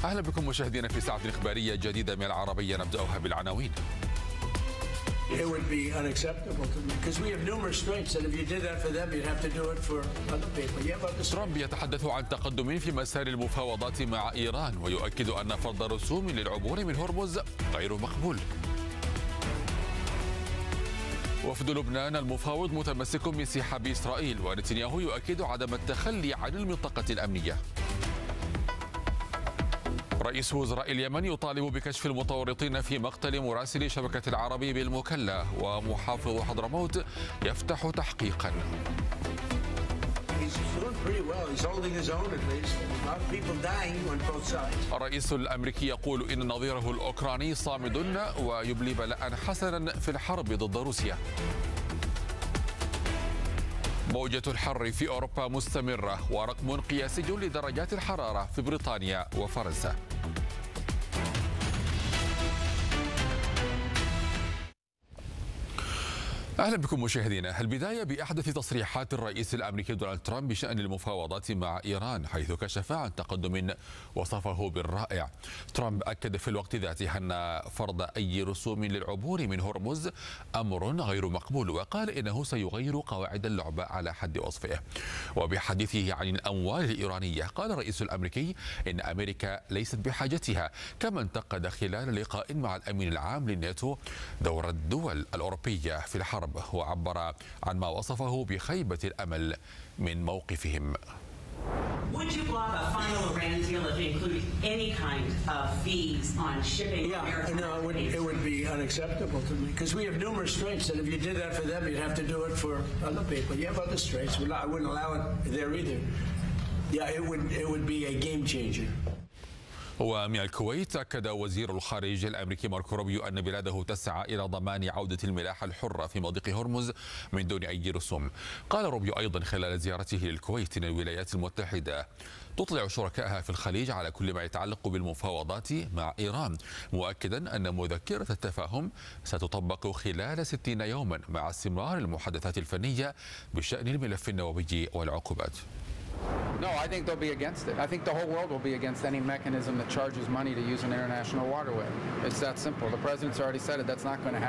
أهلا بكم مشاهدينا في ساعة إخبارية جديدة من العربية، نبدأها بالعناوين. It would be unacceptable to me because we have numerous strengths and if you did that for them you'd have to do it for other people. ترامب يتحدث عن تقدم في مسار المفاوضات مع إيران ويؤكد أن فرض رسوم للعبور من هرمز غير مقبول. وفد لبنان المفاوض متمسك بانسحاب إسرائيل ونتنياهو يؤكد عدم التخلي عن المنطقة الأمنية. رئيس وزراء اليمن يطالب بكشف المتورطين في مقتل مراسل شبكة العربي بالمكلا، ومحافظ حضرموت يفتح تحقيقا. الرئيس الأمريكي يقول إن نظيره الأوكراني صامد ويبلي بلاء حسنا في الحرب ضد روسيا. موجة الحر في أوروبا مستمرة ورقم قياسي لدرجات الحرارة في بريطانيا وفرنسا. أهلا بكم مشاهدينا. البداية بأحدث تصريحات الرئيس الأمريكي دونالد ترامب بشأن المفاوضات مع إيران، حيث كشف عن تقدم وصفه بالرائع. ترامب أكد في الوقت ذاته أن فرض أي رسوم للعبور من هرمز أمر غير مقبول، وقال إنه سيغير قواعد اللعبة على حد وصفه. وبحديثه عن الأموال الإيرانية قال الرئيس الأمريكي إن أمريكا ليست بحاجتها، كما انتقد خلال لقاء مع الأمين العام للناتو دور الدول الأوروبية في الحرب، وعبر عن ما وصفه بخيبة الأمل من موقفهم. Would you block a final Iran deal if it included any kind of fees on shipping? It would be unacceptable to me because we have numerous strengths, and if you did that for them, you'd have to do it for other people. You have other strengths. I wouldn't allow it there either. Yeah, it would be a game changer. ومن الكويت أكد وزير الخارجية الأمريكي ماركو روبيو أن بلاده تسعى إلى ضمان عودة الملاحة الحرة في مضيق هرمز من دون أي رسوم. قال روبيو أيضا خلال زيارته للكويت أن الولايات المتحدة تطلع شركائها في الخليج على كل ما يتعلق بالمفاوضات مع إيران، مؤكدا أن مذكرة التفاهم ستطبق خلال 60 يوما مع استمرار المحادثات الفنية بشأن الملف النووي والعقوبات. No, I think they'll be against it. I think the whole world will be against any mechanism that charges money to use an international waterway. It's that simple. The president's already said it. That's not going to happen.